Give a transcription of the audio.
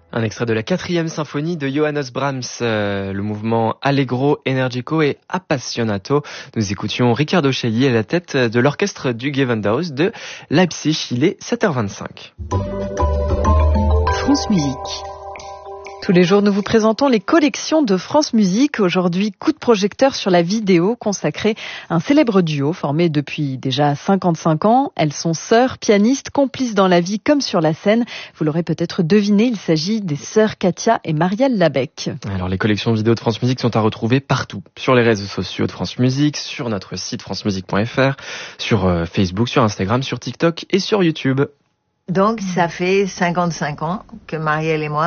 Un extrait de la 4e symphonie de Johannes Brahms, le mouvement Allegro, Energico et Appassionato. Nous écoutions Riccardo Chailly à la tête de l'orchestre du Gewandhaus de Leipzig. Il est 7h25. France Musique. Tous les jours, nous vous présentons les collections de France Musique. Aujourd'hui, coup de projecteur sur la vidéo consacrée à un célèbre duo formé depuis déjà 55 ans. Elles sont sœurs, pianistes, complices dans la vie comme sur la scène. Vous l'aurez peut-être deviné, il s'agit des sœurs Katia et Marielle Labec. Alors, les collections vidéo de France Musique sont à retrouver partout. Sur les réseaux sociaux de France Musique, sur notre site francemusique.fr, sur Facebook, sur Instagram, sur TikTok et sur YouTube. Donc, ça fait 55 ans que Marielle et moi,